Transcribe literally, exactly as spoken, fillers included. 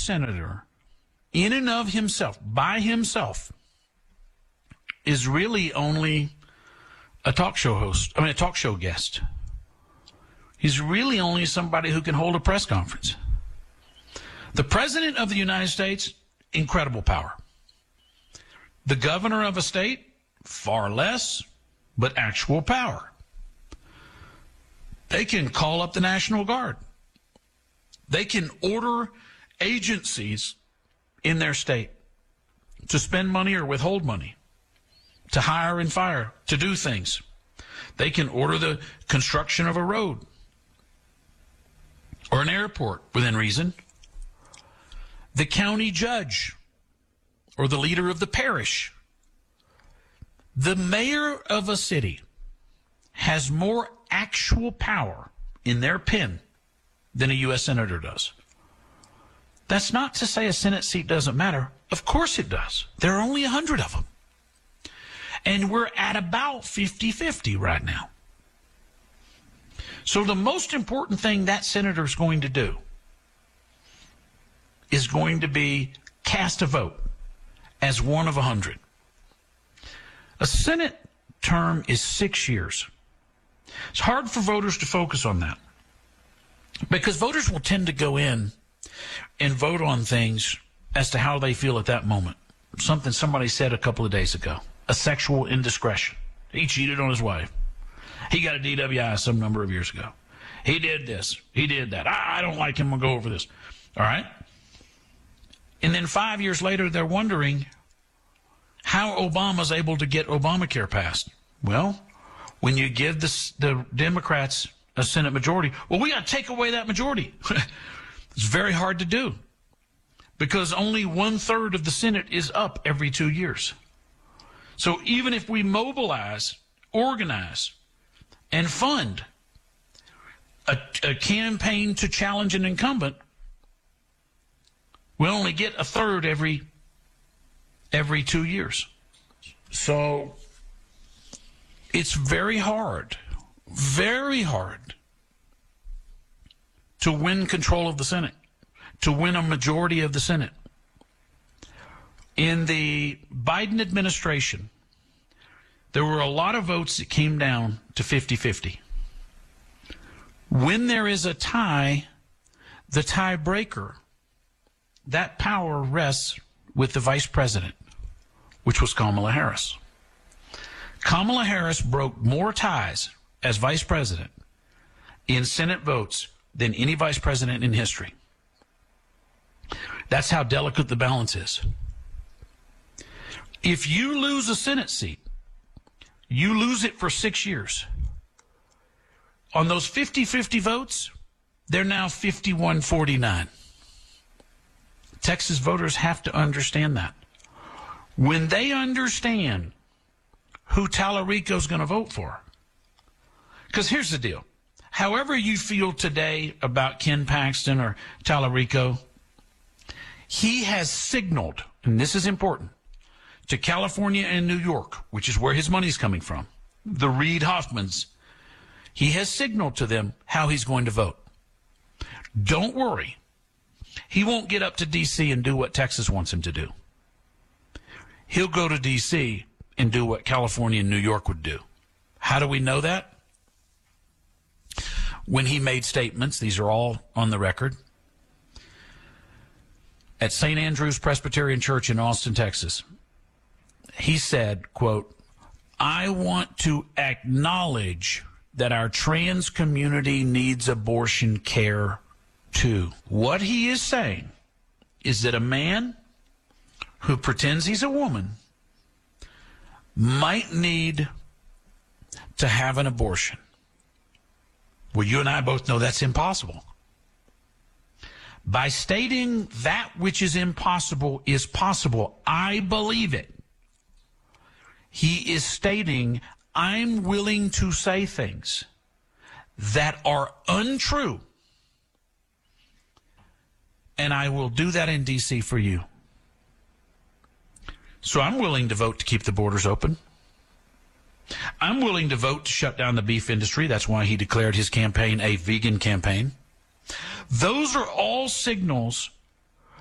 senator, in and of himself, by himself, is really only a talk show host, I mean, a talk show guest. He's really only somebody who can hold a press conference. The President of the United States, incredible power. The governor of a state, far less, but actual power. They can call up the National Guard. They can order agencies in their state to spend money or withhold money, to hire and fire, to do things. They can order the construction of a road or an airport within reason. The county judge or the leader of the parish, the mayor of a city has more actual power in their pen than a U S senator does. That's not to say a Senate seat doesn't matter. Of course it does. There are only a hundred of them. And we're at about fifty-fifty right now. So the most important thing that senator is going to do is going to be cast a vote as one of a hundred. A Senate term is six years. It's hard for voters to focus on that because voters will tend to go in and vote on things as to how they feel at that moment. Something somebody said a couple of days ago, a sexual indiscretion. He cheated on his wife. He got a D W I some number of years ago. He did this. He did that. I, I don't like him. We'll go over this. All right? And then five years later, they're wondering how Obama's able to get Obamacare passed. Well, when you give the, the Democrats a Senate majority, well, we got to take away that majority. It's very hard to do because only one-third of the Senate is up every two years. So even if we mobilize, organize, and fund a, a campaign to challenge an incumbent, we'll only get a third every every two years. So it's very hard, very hard to win control of the Senate, to win a majority of the Senate. In the Biden administration, there were a lot of votes that came down to fifty-fifty. When there is a tie, the tiebreaker, that power rests with the vice president, which was Kamala Harris. Kamala Harris broke more ties as vice president in Senate votes than any vice president in history. That's how delicate the balance is. If you lose a Senate seat, you lose it for six years. On those fifty-fifty votes, they're now fifty-one forty-nine. Texas voters have to understand that. When they understand who Tallarico's going to vote for, because here's the deal. However you feel today about Ken Paxton or Tallarico, he has signaled, and this is important, to California and New York, which is where his money's coming from, the Reid Hoffmans, he has signaled to them how he's going to vote. Don't worry. He won't get up to D C and do what Texas wants him to do. He'll go to D C and do what California and New York would do. How do we know that? When he made statements, these are all on the record, at Saint Andrew's Presbyterian Church in Austin, Texas. He said, quote, I want to acknowledge that our trans community needs abortion care too. What he is saying is that a man who pretends he's a woman might need to have an abortion. Well, you and I both know that's impossible. By stating that which is impossible is possible, I believe it. He is stating, I'm willing to say things that are untrue, and I will do that in D C for you. So I'm willing to vote to keep the borders open. I'm willing to vote to shut down the beef industry. That's why he declared his campaign a vegan campaign. Those are all signals